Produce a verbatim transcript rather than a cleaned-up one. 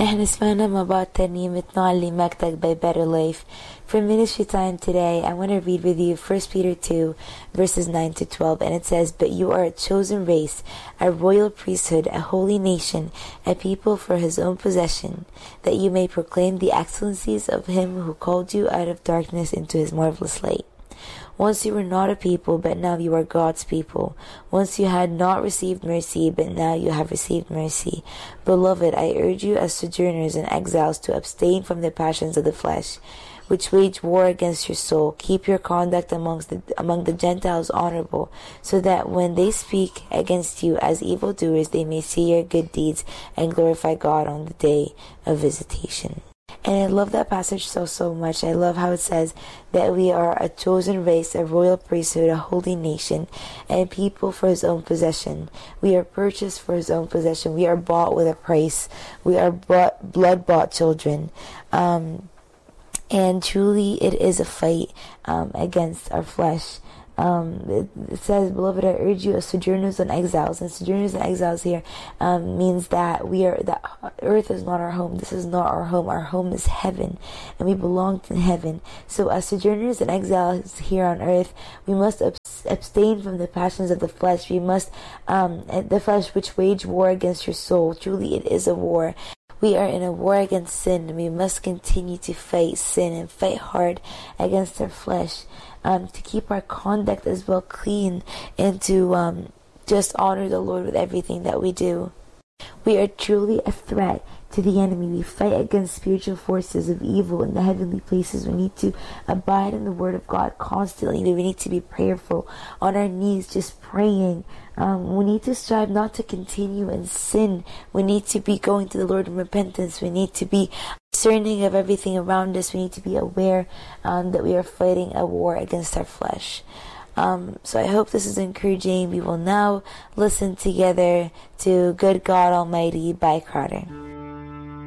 احنا سمعنا مع بعض ترنيمة نعلمك by Better Life. For ministry time today, I want to read with you First Peter two, verses nine to twelve, and it says, "But you are a chosen race, a royal priesthood, a holy nation, a people for his own possession, that you may proclaim the excellencies of him who called you out of darkness into his marvelous light. Once you were not a people, but now you are God's people. Once you had not received mercy, but now you have received mercy. Beloved, I urge you as sojourners and exiles to abstain from the passions of the flesh, which wage war against your soul. Keep your conduct amongst the, among the Gentiles honorable, so that when they speak against you as evildoers, they may see your good deeds and glorify God on the day of visitation." And I love that passage so, so much. I love how it says that we are a chosen race, a royal priesthood, a holy nation, and people for his own possession. We are purchased for his own possession. We are bought with a price. We are bought, blood-bought children. Um, and truly it is a fight um, against our flesh. Um, it, it says, "Beloved, I urge you as sojourners and exiles." And sojourners and exiles here um, means that we are that earth is not our home. This is not our home. Our home is heaven, and we belong to heaven. So, as sojourners and exiles here on earth, we must abstain from the passions of the flesh. We must um, the flesh which wage war against your soul. Truly, it is a war. We are in a war against sin, and we must continue to fight sin and fight hard against our flesh, um, to keep our conduct as well clean, and to um, just honor the Lord with everything that we do. We are truly a threat to the enemy. We fight against spiritual forces of evil in the heavenly places. We need to abide in the Word of God constantly. We need to be prayerful, on our knees, just praying. Um, we need to strive not to continue in sin. We need to be going to the Lord in repentance. We need to be discerning of everything around us. We need to be aware um, that we are fighting a war against our flesh. Um, so I hope this is encouraging. We will now listen together to Good God Almighty by Crowder.